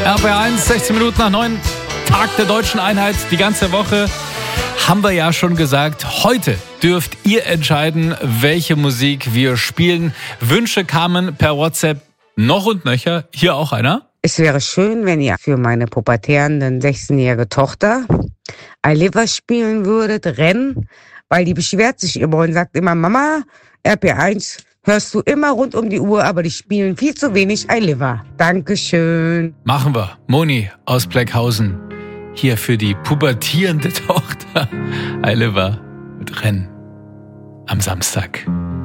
RBR1, 16 Minuten nach 9, Tag der Deutschen Einheit, die ganze Woche. Haben wir ja schon gesagt, heute dürft ihr entscheiden, welche Musik wir spielen. Wünsche kamen per WhatsApp noch und nöcher. Hier auch einer. Es wäre schön, wenn ihr für meine pubertierende 16-jährige Tochter I Live spielen würdet, Rennen, weil die beschwert sich immer und sagt immer, Mama, RP1 hörst du immer rund um die Uhr, aber die spielen viel zu wenig I Live. Dankeschön. Machen wir. Moni aus Blackhausen. Hier für die pubertierende Tochter I Live mit Rennen am Samstag.